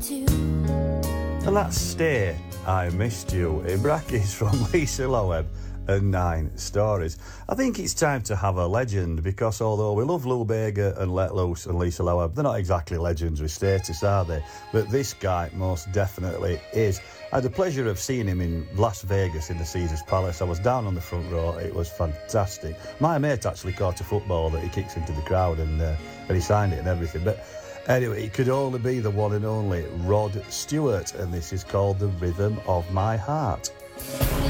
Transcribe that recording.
And that's Stay, I Missed You, in brackets from Lisa Loeb and 9 Stories. I think it's time to have a legend, because although we love Lou Bega and Let Loose and Lisa Loeb, they're not exactly legends with status, are they? But this guy most definitely is. I had the pleasure of seeing him in Las Vegas in the Caesars Palace. I was down on the front row. It was fantastic. My mate actually caught a football that he kicks into the crowd, and he signed it and everything. But anyway, it could only be the one and only Rod Stewart, and this is called The Rhythm of My Heart.